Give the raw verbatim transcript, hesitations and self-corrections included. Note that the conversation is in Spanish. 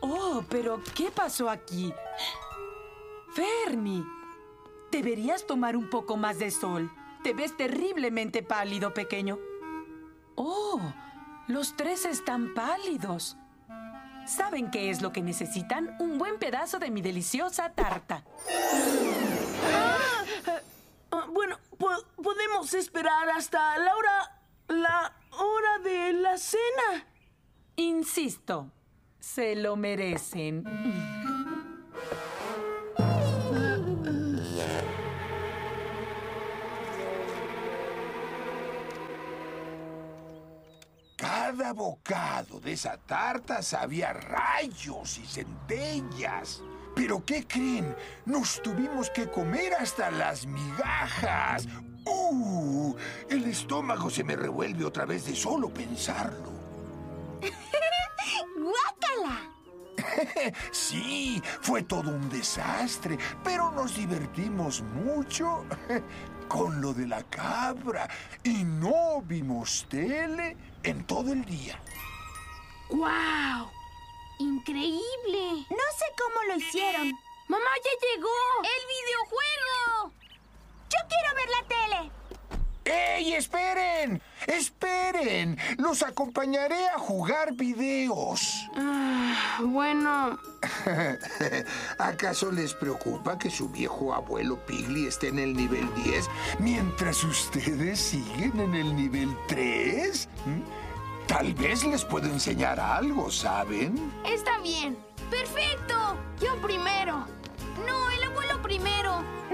Oh, pero ¿qué pasó aquí? Fernie, deberías tomar un poco más de sol. Te ves terriblemente pálido, pequeño. Oh, los tres están pálidos. ¿Saben qué es lo que necesitan? Un buen pedazo de mi deliciosa tarta. Ah, ah, bueno, po podemos esperar hasta la hora... la hora de la cena. Insisto, se lo merecen. Cada bocado de esa tarta sabía a rayos y centellas. ¿Pero qué creen? Nos tuvimos que comer hasta las migajas. ¡Uh! El estómago se me revuelve otra vez de solo pensarlo. ¡Guácala! Sí, fue todo un desastre, pero nos divertimos mucho con lo de la cabra y no vimos tele en todo el día. ¡Guau! ¡Increíble! No sé cómo lo hicieron. ¡Mamá, ya llegó! ¡El videojuego! ¡Yo quiero ver la tele! ¡Ey, esperen! ¡Esperen! Los acompañaré a jugar videos. Ah, bueno... ¿Acaso les preocupa que su viejo abuelo Pigli esté en el nivel diez mientras ustedes siguen en el nivel tres? Tal vez les puedo enseñar algo, ¿saben? Está bien. ¡Perfecto! Yo primero. No, el abuelo primero.